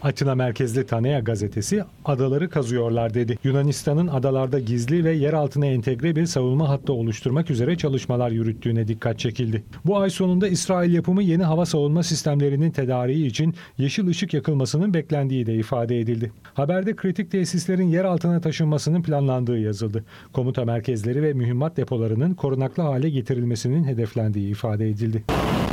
Atina merkezli Tanea gazetesi adaları kazıyorlar dedi. Yunanistan'ın adalarda gizli ve yer altına entegre bir savunma hattı oluşturmak üzere çalışmalar yürüttüğüne dikkat çekildi. Bu ay sonunda İsrail yapımı yeni hava savunma sistemlerinin tedariği için yeşil ışık yakılmasının beklendiği de ifade edildi. Haberde kritik tesislerin yer altına taşınmasının planlandığı yazıldı. Komuta merkezleri ve mühimmat depolarının korunaklı hale getirilmesinin hedeflendiği ifade edildi.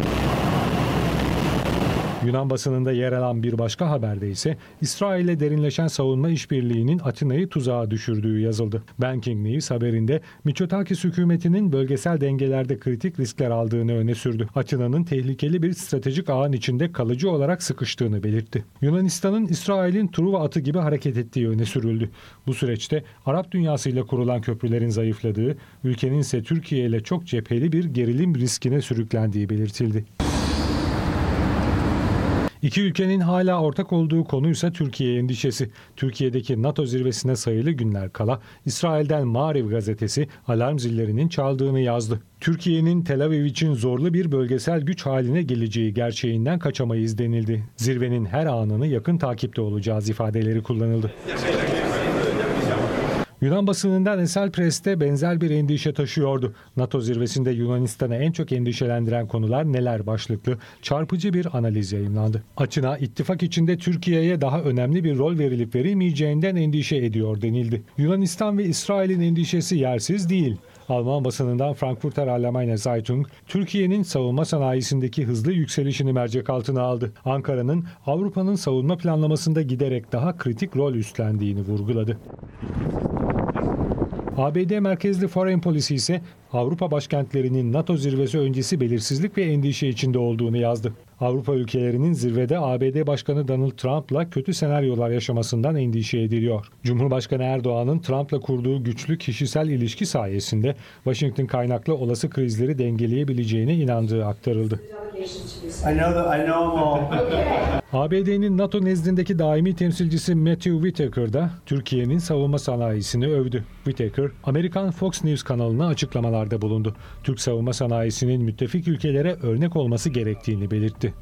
Yunan basınında yer alan bir başka haberde ise İsrail'le derinleşen savunma işbirliğinin Atina'yı tuzağa düşürdüğü yazıldı. Banking News haberinde Mitsotakis hükümetinin bölgesel dengelerde kritik riskler aldığını öne sürdü. Atina'nın tehlikeli bir stratejik ağın içinde kalıcı olarak sıkıştığını belirtti. Yunanistan'ın İsrail'in Truva atı gibi hareket ettiği öne sürüldü. Bu süreçte Arap dünyasıyla kurulan köprülerin zayıfladığı, ülkenin ise Türkiye ile çok cepheli bir gerilim riskine sürüklendiği belirtildi. İki ülkenin hala ortak olduğu konuysa Türkiye endişesi. Türkiye'deki NATO zirvesine sayılı günler kala İsrail'den Maariv gazetesi alarm zillerinin çaldığını yazdı. Türkiye'nin Tel Aviv için zorlu bir bölgesel güç haline geleceği gerçeğinden kaçamayız denildi. Zirvenin her anını yakın takipte olacağız ifadeleri kullanıldı. Yunan basınından Esel Press'te benzer bir endişe taşıyordu. NATO zirvesinde Yunanistan'ı en çok endişelendiren konular neler başlıklı çarpıcı bir analiz yayımlandı. Atina, ittifak içinde Türkiye'ye daha önemli bir rol verilip verilmeyeceğinden endişe ediyor denildi. Yunanistan ve İsrail'in endişesi yersiz değil. Alman basınından Frankfurter Allgemeine Zeitung, Türkiye'nin savunma sanayisindeki hızlı yükselişini mercek altına aldı. Ankara'nın Avrupa'nın savunma planlamasında giderek daha kritik rol üstlendiğini vurguladı. ABD merkezli Foreign Policy ise Avrupa başkentlerinin NATO zirvesi öncesi belirsizlik ve endişe içinde olduğunu yazdı. Avrupa ülkelerinin zirvede ABD Başkanı Donald Trump'la kötü senaryolar yaşamasından endişe ediliyor. Cumhurbaşkanı Erdoğan'ın Trump'la kurduğu güçlü kişisel ilişki sayesinde Washington kaynaklı olası krizleri dengeleyebileceğine inandığı aktarıldı. ABD'nin NATO nezdindeki daimi temsilcisi Matthew Whitaker da Türkiye'nin savunma sanayisini övdü. Whitaker, Amerikan Fox News kanalına açıklamalarda bulundu. Türk savunma sanayisinin müttefik ülkelere örnek olması gerektiğini belirtti.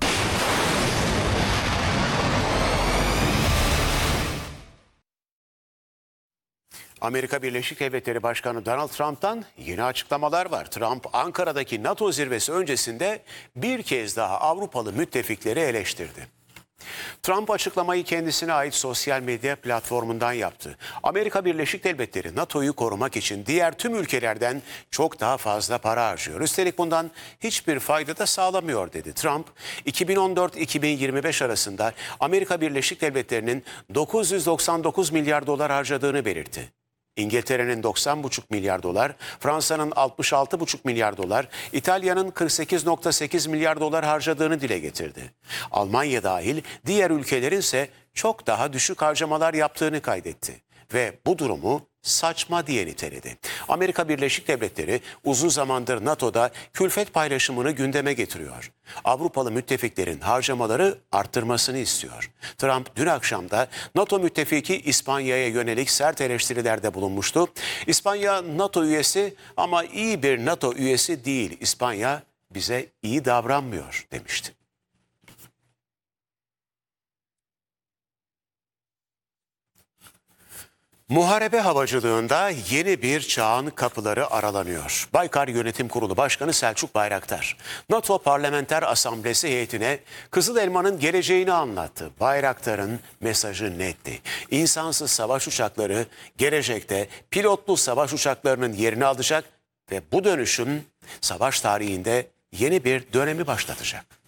Amerika Birleşik Devletleri Başkanı Donald Trump'tan yeni açıklamalar var. Trump, Ankara'daki NATO zirvesi öncesinde bir kez daha Avrupalı müttefikleri eleştirdi. Trump açıklamayı kendisine ait sosyal medya platformundan yaptı. Amerika Birleşik Devletleri NATO'yu korumak için diğer tüm ülkelerden çok daha fazla para harcıyor. Üstelik bundan hiçbir fayda da sağlamıyor dedi. Trump, 2014-2025 arasında Amerika Birleşik Devletleri'nin 999 milyar dolar harcadığını belirtti. İngiltere'nin 90,5 milyar dolar, Fransa'nın 66,5 milyar dolar, İtalya'nın 48,8 milyar dolar harcadığını dile getirdi. Almanya dahil diğer ülkelerin ise çok daha düşük harcamalar yaptığını kaydetti ve bu durumu saçma diye niteledi. Amerika Birleşik Devletleri uzun zamandır NATO'da külfet paylaşımını gündeme getiriyor. Avrupalı müttefiklerin harcamaları arttırmasını istiyor. Trump dün akşam da NATO müttefiki İspanya'ya yönelik sert eleştirilerde bulunmuştu. İspanya NATO üyesi ama iyi bir NATO üyesi değil. İspanya bize iyi davranmıyor demişti. Muharebe havacılığında yeni bir çağın kapıları aralanıyor. Baykar Yönetim Kurulu Başkanı Selçuk Bayraktar, NATO Parlamenter Asamblesi heyetine Kızıl Elma'nın geleceğini anlattı. Bayraktar'ın mesajı netti. İnsansız savaş uçakları gelecekte pilotlu savaş uçaklarının yerini alacak ve bu dönüşüm savaş tarihinde yeni bir dönemi başlatacak.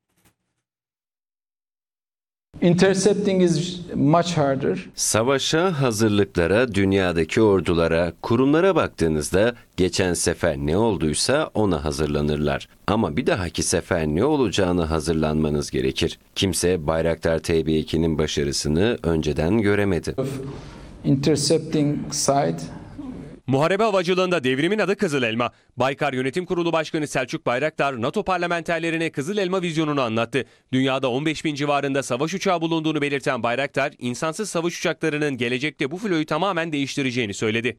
Intercepting is much harder. Savaşa, hazırlıklara, dünyadaki ordulara, kurumlara baktığınızda geçen sefer ne olduysa ona hazırlanırlar. Ama bir dahaki sefer ne olacağını hazırlanmanız gerekir. Kimse Bayraktar TB2'nin başarısını önceden göremedi. Intercepting side. Muharebe havacılığında devrimin adı Kızıl Elma. Baykar Yönetim Kurulu Başkanı Selçuk Bayraktar, NATO parlamenterlerine Kızıl Elma vizyonunu anlattı. Dünyada 15 bin civarında savaş uçağı bulunduğunu belirten Bayraktar, insansız savaş uçaklarının gelecekte bu filoyu tamamen değiştireceğini söyledi.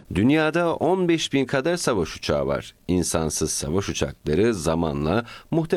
Dünyada 15 bin kadar savaş uçağı var. İnsansız savaş uçakları zamanla muhtemelen